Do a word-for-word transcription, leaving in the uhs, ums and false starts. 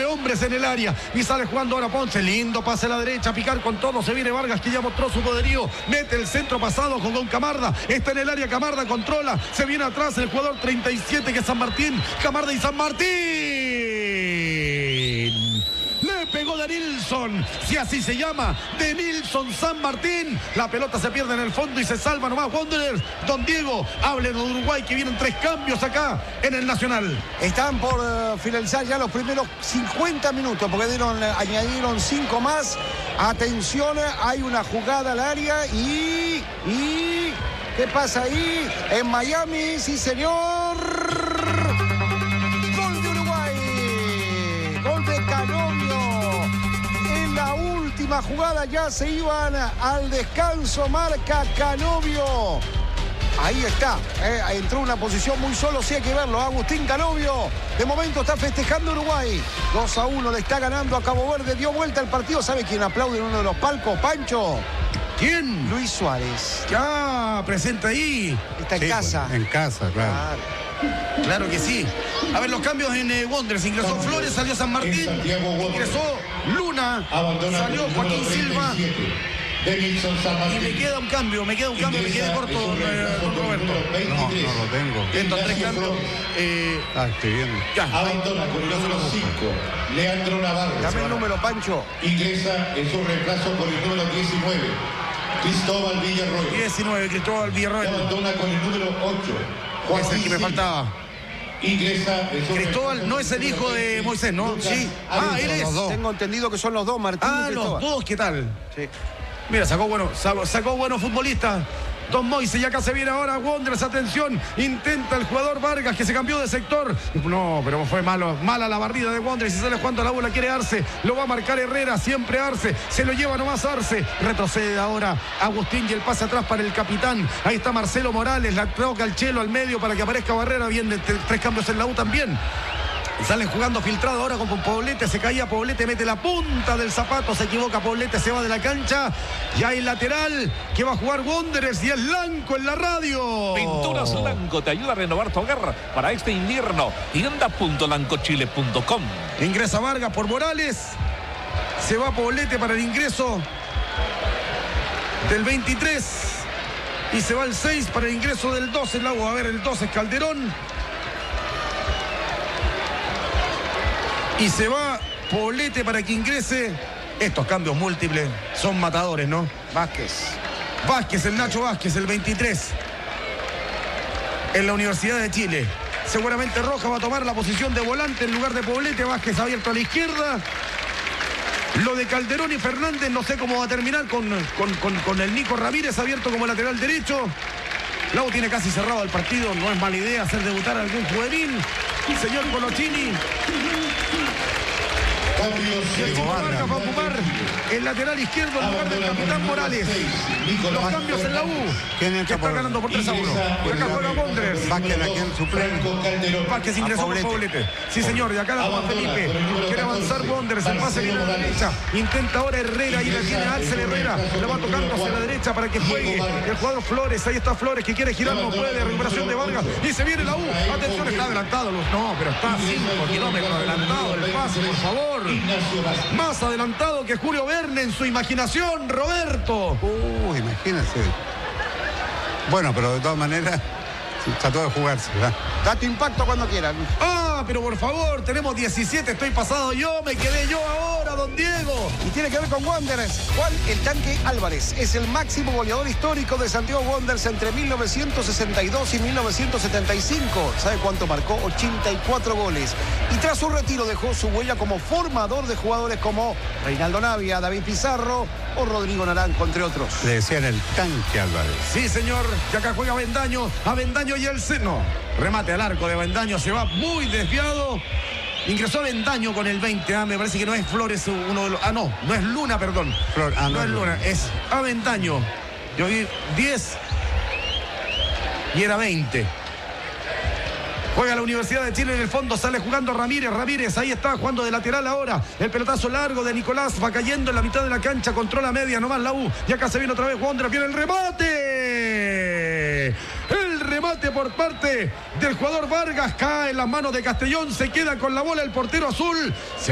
nueve hombres en el área. Y sale jugando ahora Ponce. Lindo pase a la derecha. Picar con todo. Se viene Vargas, que ya mostró su poderío. Mete el centro pasado con Don Camarda. Está en el área. Camarda controla. Se viene atrás el jugador treinta y siete, que es San Martín. Camarda y San Martín. Le pegó de Nilsson, si así se llama, de Nilsson San Martín. La pelota se pierde en el fondo y se salva nomás Wanderers. Don Diego, hablen de Uruguay, que vienen tres cambios acá en el Nacional. Están por uh, finalizar ya los primeros cincuenta minutos, porque dieron, uh, añadieron cinco más. Atención, hay una jugada al área y... y ¿qué pasa ahí? En Miami, sí señor. Gol de Uruguay. Gol de Canovio. En la última jugada ya se iban al descanso. Marca Canovio. Ahí está. Eh, entró en una posición muy solo, sí hay que verlo. Agustín Canovio. De momento está festejando Uruguay. dos a uno le está ganando a Cabo Verde. Dio vuelta el partido. ¿Sabe quién aplaude en uno de los palcos, Pancho? ¿Quién? Luis Suárez. Ya, presente ahí. Está en Sí, casa. Pues, en casa, claro. Claro. Claro que sí. A ver, los cambios en eh, Wanderers. Ingresó Flores, salió San Martín. Ingresó Luna. Salió Joaquín Silva. Y me queda un cambio, me queda un cambio, me quedé corto, don, eh, don Roberto. No, no lo tengo. Estos tres cambios. Eh, Ah, estoy viendo. ya. Abandona con el número cinco, Leandro Navarro. Dame el número, Pancho. Ingresa en su reemplazo con el número diecinueve, Cristóbal Villarroel. diecinueve, Cristóbal Villarroel. Abandona con el número ocho, Es el que me faltaba. Ingresa en su Cristóbal no es el hijo de Moisés, ¿no? Sí. Ah, él es. Los dos. Tengo entendido que son los dos, Martín Ah, y los Cristóbal. dos, ¿qué tal? Sí. Mira, sacó bueno, sacó, sacó buenos futbolistas. Don Moise, y acá se viene ahora Wanderers, atención, intenta el jugador Vargas, que se cambió de sector. No, pero fue malo, mala la barrida de Wanderers, y sale jugando a la bola, quiere Arce, lo va a marcar Herrera, siempre Arce, se lo lleva nomás Arce, retrocede ahora Agustín y el pase atrás para el capitán. Ahí está Marcelo Morales, la toca el Chelo al medio para que aparezca Barrera, bien de tres cambios en la U también. Salen jugando filtrado ahora con Poblete, se caía Poblete, mete la punta del zapato, se equivoca Poblete, se va de la cancha. Ya hay lateral que va a jugar Wanderers y es Lanco en la radio. Pinturas Lanco te ayuda a renovar tu hogar para este invierno. tienda punto lancochile punto com. Ingresa Vargas por Morales. Se va Poblete para el ingreso del veintitrés. Y se va el seis para el ingreso del doce. A ver, el doce es Calderón. Y se va Poblete para que ingrese. Estos cambios múltiples son matadores, ¿no? Vázquez. Vázquez, el Nacho Vázquez, el veintitrés. En la Universidad de Chile. Seguramente Roja va a tomar la posición de volante en lugar de Poblete. Vázquez abierto a la izquierda. Lo de Calderón y Fernández, no sé cómo va a terminar con, con, con, con el Nico Ramírez abierto como lateral derecho. Lau tiene casi cerrado el partido. No es mala idea hacer debutar a algún juvenil. Señor Colochini. Y el chico Vargas va a ocupar el lateral izquierdo en lugar del capitán Morales. Los cambios en la U, ¿Quién que entra está por- ganando por tres a uno. Y acá juega Wanderers. Vázquez aquí en suplente. Vázquez ingresó por Poblete. Sí, señor, y acá la toma Felipe. Quiere avanzar Wanderers, el pase viene a la derecha. Intenta ahora Herrera y la tiene Axel Herrera. La va tocando hacia la derecha para que juegue el jugador Flores. Ahí está Flores, que quiere girar, no puede. Recuperación de Vargas. Y se viene la U. Atención, está adelantado. No, pero está a cinco kilómetros adelantado el pase, por favor. Más adelantado que Julio Verne en su imaginación, Roberto. Uh, imagínense. Bueno, pero de todas maneras, trató de jugarse, ¿verdad? Date impacto cuando quieran. Ah, pero por favor, tenemos diecisiete, estoy pasado yo, me quedé yo ahora, don Diego. Y tiene que ver con Wanderers. Juan el Tanque Álvarez es el máximo goleador histórico de Santiago Wanderers entre mil novecientos sesenta y dos y mil novecientos setenta y cinco. ¿Sabe cuánto marcó? ochenta y cuatro goles. Y tras su retiro dejó su huella como formador de jugadores como Reinaldo Navia, David Pizarro o Rodrigo Naranjo, entre otros. Le decían el Tanque Álvarez. Sí, señor, que acá juega Avendaño, Avendaño y el seno. Remate al arco de Avendaño, se va muy desviado. Ingresó Avendaño con el veinte, ah, me parece que no es Flores uno de los... Ah, no, no es Luna, perdón. Flor, ah, no, no es Luna, es Avendaño. Yo vi diez y era veinte. Juega la Universidad de Chile en el fondo, sale jugando Ramírez, Ramírez, ahí está jugando de lateral ahora, el pelotazo largo de Nicolás, va cayendo en la mitad de la cancha, controla media, nomás la U, y acá se viene otra vez Wanderers, viene el remate, el remate por parte del jugador Vargas, cae en las manos de Castellón, se queda con la bola el portero azul.